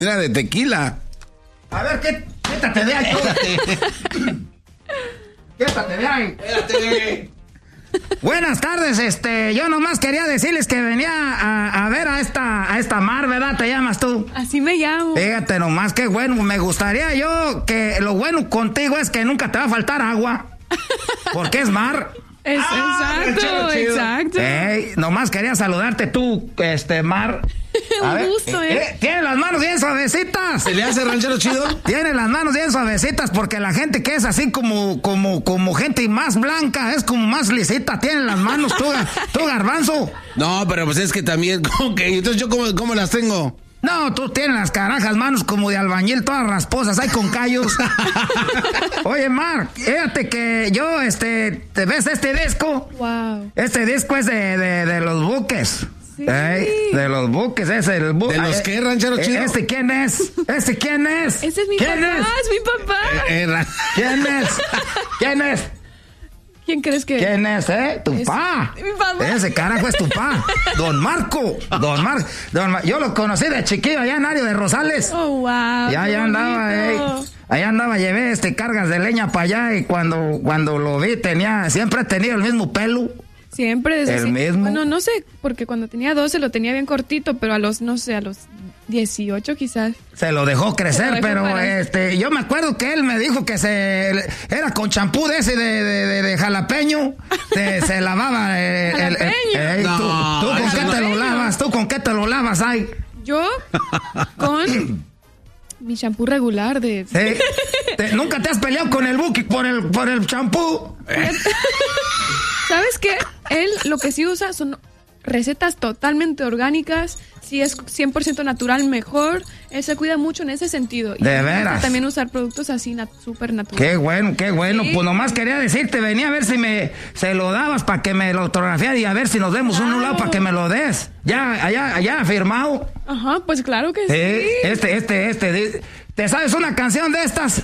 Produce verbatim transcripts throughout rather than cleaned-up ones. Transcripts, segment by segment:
Era de tequila. A ver, ¿qué? Quédate de ahí. Quédate. Quédate de ahí. Quédate. Buenas tardes, este, yo nomás quería decirles que venía a, a ver a esta, a esta Mar, ¿verdad? ¿Te llamas tú? Así me llamo. Fíjate nomás, qué bueno, me gustaría yo que lo bueno contigo es que nunca te va a faltar agua, porque es Mar. Es, ah, exacto, exacto. Ey, nomás quería saludarte tú, este, Mar. Un ver, gusto, eh, eh. Tiene las manos bien suavecitas. ¿Se le hace ranchero chido? Tiene las manos bien suavecitas porque la gente que es así como, como, como gente más blanca, es como más lisita. Tiene las manos tú, tú Garbanzo. No, pero pues es que también, ¿cómo que? Entonces yo cómo, cómo las tengo. No, tú tienes las carajas manos como de albañil, todas rasposas, hay con callos. Oye, Mar, fíjate que yo, este, ¿te ves este disco? Wow. Este disco es de, de, de los Buques. Sí. Ey, de los Buques, es el bu- ¿De los eh, qué, ranchero eh, chido? ¿Este quién es? ¿Este quién es? Ese es mi ¿Quién papá, es? es mi papá. Eh, eh, ra- ¿Quién es? ¿Quién es? ¿Quién crees que ¿Quién es, eh? Tu es? pa. Mi papá. Ese carajo es tu pa. Don Marco. Don Marco. Don Mar- Yo lo conocí de chiquillo allá en Ario de Rosales. Oh, wow. Ya, allá andaba, eh. Allá andaba, llevé este cargas de leña para allá y cuando, cuando lo vi tenía, siempre ha tenido el mismo pelo. Siempre desde El así, mismo. Bueno, no sé, porque cuando tenía doce lo tenía bien cortito, pero a los, no sé, a los dieciocho quizás. Se lo dejó crecer, Se lo dejó pero para- este, yo me acuerdo que él me dijo que se era con champú de ese de, de, de, de jalapeño, se, se lavaba eh, el, el- Jalapeño. ey, No, tú, tú con eso qué no- te lo lavas, tú con qué te lo lavas, ay. Yo con mi shampoo regular de... Sí. Te- nunca te has peleado con el Buki por el por el champú. ¿Sabes qué? Él lo que sí usa son recetas totalmente orgánicas. Si es cien por ciento natural, mejor. Él se cuida mucho en ese sentido. Y ¿De me gusta veras? también usar productos así nat- súper naturales. Qué bueno, qué bueno. Sí. Pues nomás quería decirte, venía a ver si me se lo dabas para que me lo autografiara y a ver si nos vemos Claro. un lado para que me lo des. Ya, allá, allá firmado. Ajá, pues claro que sí. Sí. Este, este, este. di- ¿Te sabes una canción de estas?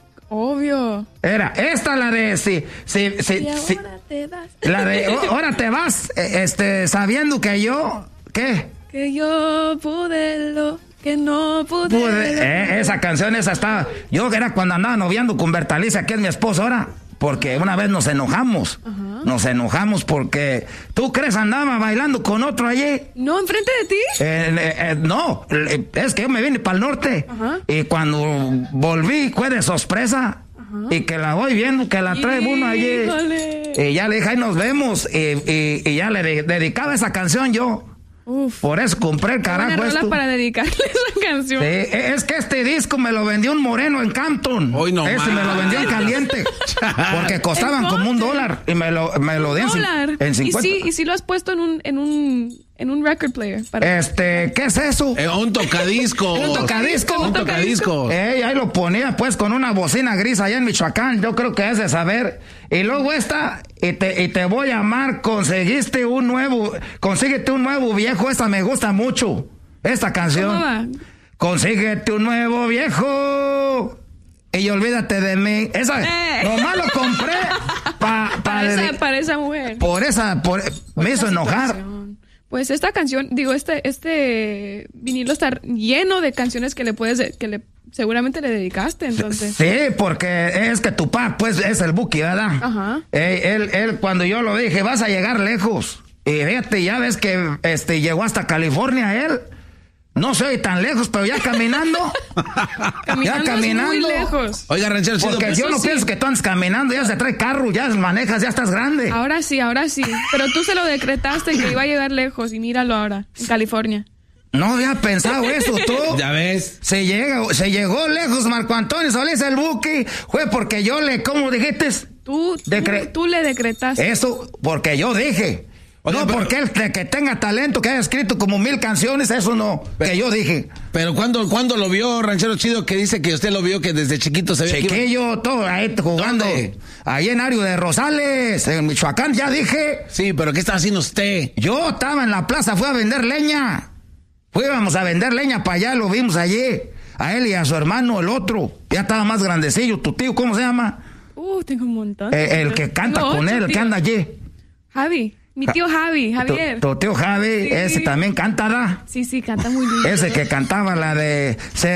Obvio. Era esta la de si, si, si, Y ahora si- te vas. la de "Oh, ahora te vas, eh, este, sabiendo que yo, ¿qué? Que yo pude lo que no pude. Pude- eh, esa canción esa estaba, yo era cuando andaba noviando con Bertalicia, que es mi esposa ahora, porque una vez nos enojamos, Ajá. nos enojamos porque, ¿tú crees andaba bailando con otro allí? No, enfrente de ti. Eh, eh, eh, no, eh, es que yo me vine para el norte. Ajá. Y cuando volví fue de sorpresa. Y que la voy viendo, que la trae uno allí. Híjole. Y ya le dije, ahí nos vemos. Y, y- y ya le de- dedicaba esa canción yo. Uf. Por eso compré el Buena carajo rola esto. para dedicarle esa canción. Sí, es que este disco me lo vendió un moreno en Campton. Hoy no Ese más. me lo vendió en caliente. Porque costaban ¿En como un cuánto? dólar. Y me lo, me lo dio en, cin- Dólar. en Y cincuenta. sí, y sí lo has puesto en un, en un, en un record player. Para... Este, ¿qué es eso? Eh, un tocadisco. ¿Un tocadisco? Un tocadisco. Ey, ahí lo ponía pues con una bocina gris allá en Michoacán, yo creo que es de saber. Y luego esta, y te, y te voy a amar, conseguiste un nuevo, consíguete un nuevo viejo, esta me gusta mucho, esta canción. ¿Cómo va? Consíguete un nuevo viejo y olvídate de mí. Esa, Eh. nomás lo compré pa, pa Para, esa, dedi- para esa mujer. por esa, por, me hizo Esta enojar. situación. Pues esta canción, digo, este, este vinilo está lleno de canciones que le puedes, que le seguramente le dedicaste, entonces. Sí, porque es que tu papá, pues, es el Buki, ¿verdad? Ajá. Eh, él, él, cuando yo lo dije, vas a llegar lejos. Y fíjate, ya ves que este, llegó hasta California él. No soy tan lejos, pero ya caminando. Caminando, ya caminando. es muy lejos. Oiga, ranchero chido. Porque pues, yo no sí, sí. pienso que tú andes caminando, ya se trae carro, ya manejas, ya estás grande. Ahora sí, ahora sí. Pero tú se lo decretaste que iba a llegar lejos y míralo ahora, en California. No había pensado eso tú. Ya ves. Se llegó, se llegó lejos Marco Antonio Solís el Buki. Fue porque yo le, ¿cómo dijiste? Tú, tú, Decre- tú le decretaste. Eso, porque yo dije. Oye, no, pero- porque él que, que tenga talento, que haya escrito como mil canciones, eso no, que yo dije. Pero ¿cuándo, ¿cuándo lo vio, ranchero chido, que dice que usted lo vio que desde chiquito se ve que iba- Chiquillo, todo ahí jugando. ¿Dónde? Ahí en Ario de Rosales, en Michoacán, ya dije. Sí, pero ¿qué está haciendo usted? Yo estaba en la plaza, fui a vender leña. Fuimos a vender leña para allá, lo vimos allí. A él y a su hermano, el otro. Ya estaba más grandecillo, tu tío, ¿cómo se llama? Uh, tengo un montón. Eh, el que canta Tengo con ocho, él, el que tío. anda allí. Javi. Mi tío Javi, Javier. Tu, tu tío Javi, sí. Ese también canta, ¿da? Sí, sí, canta muy lindo. Ese que cantaba la de...